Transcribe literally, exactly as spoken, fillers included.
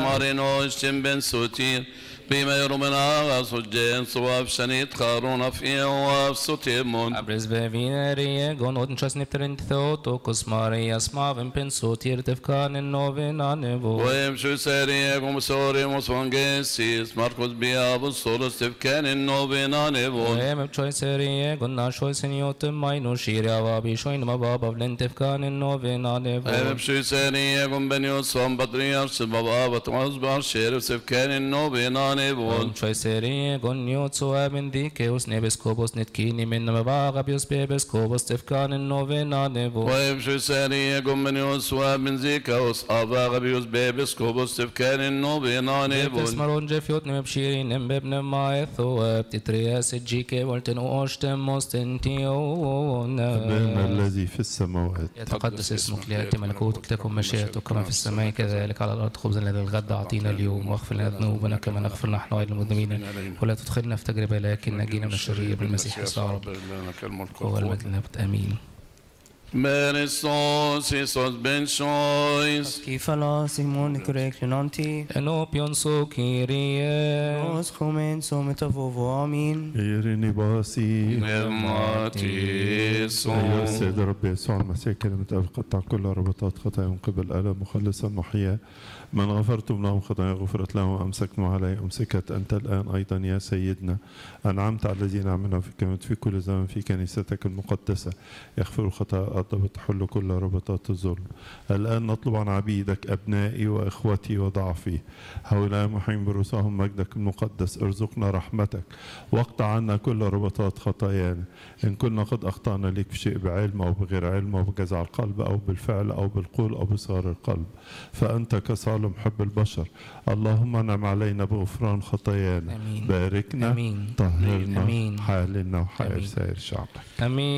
مارينوش بن سوتير بما يرمنا سجين صواب شنيت خارون في واب سوتيمون أبرز بفينرية قنوت نشاس نبترنت ثوتو كسماريا سمافن بن سوتير تفكان النوفين عنبو ويمشو سارية ومسوري مصفنجيسيس ماركوس بيابو الصولوس تفكان النوفين عنبو ويمشو سارية قلنا شوي سنيوت ماينو شيريا وابي شوين مبابا فلن تفكان النوفين عنبو ويمشو سارية ومبنيوس ومبطريارس بابا بطمزبار شيرف تفكان النوفين عنبو شوي سارية قلنيوت سوابن ديكيوس نبسكوبوس نتكيني من مباغا بيوس بيبسكوبوس تفكان النوفين عنبو ويمشو سارية ومبنيوس وابن زيكاوس أباغا بيوس بيبسكوبوس تفكان النوفين عنبو تسمرون جفيوت نمبشيرين نمببن ما يثواب تترياس الجيكي والتن أوشتم مستنتيون أبانا الذي في السماوات يتقدس اسمك ليأتي ملكوتك تكن مشيئتك كما في السماء كذلك على الأرض خبزنا الذي الغد أعطينا اليوم واغفر لنا ذنوبنا كما نغفر نحن أيضا المذنبين ولا تدخلنا في تجربة لكن نجينا من الشرير بالمسيح يسوع رب هو المجد للأبد آمين. Meristos Isos ben Shois Kifala Simon Kureklinanti Enopion so Kyrie Nos Chomen Sometavovo Amin يرني باسي Nematiso أيها السيد رب يسوع المسيح كلمة أب قطع كل ربطات خطايا من قبل ألا مخلصا محيا من غفرتم لهم خطايا غفرت لهم أمسكتم علي أمسكت أنت الآن أيضا يا سيدنا أنعمت على الذين آمنوا في كلمة في كل زمن في كنيستك المقدسة يغفر الخطايا تحل كل ربطات الظلم. الآن نطلب عن عبيدك أبنائي وإخوتي وضعفي هؤلاء محين برؤوسهم مجدك المقدس ارزقنا رحمتك واقطع عنا كل ربطات خطايانا إن كنا قد أخطأنا لك في شيء بعلم أو بغير علم أو بجزع القلب أو بالفعل أو بالقول أو بصغر القلب فأنت كصالح محب البشر اللهم انعم علينا بغفران خطايانا آمين. باركنا آمين. طهرنا آمين. حالنا وحال آمين. سائر شعبك آمين.